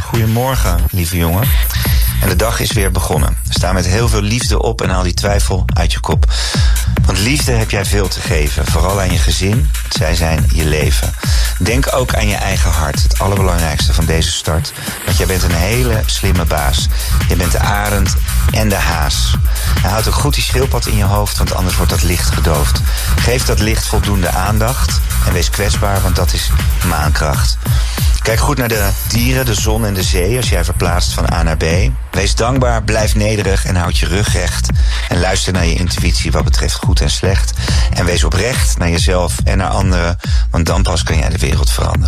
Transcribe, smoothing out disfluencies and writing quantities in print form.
Goedemorgen, lieve jongen. En de dag is weer begonnen. Sta met heel veel liefde op en haal die twijfel uit je kop. Want liefde heb jij veel te geven. Vooral aan je gezin. Zij zijn je leven. Denk ook aan je eigen hart. Het allerbelangrijkste van deze start. Want jij bent een hele slimme baas. Je bent de arend en de haas. En houd ook goed die schildpad in je hoofd, want anders wordt dat licht gedoofd. Geef dat licht voldoende aandacht. En wees kwetsbaar, want dat is maankracht. Kijk goed naar de dieren, de zon en de zee als jij verplaatst van A naar B. Wees dankbaar, blijf nederig en houd je rug recht. En luister naar je intuïtie wat betreft goed en slecht. En wees oprecht naar jezelf en naar anderen, want dan pas kan jij de wereld veranderen.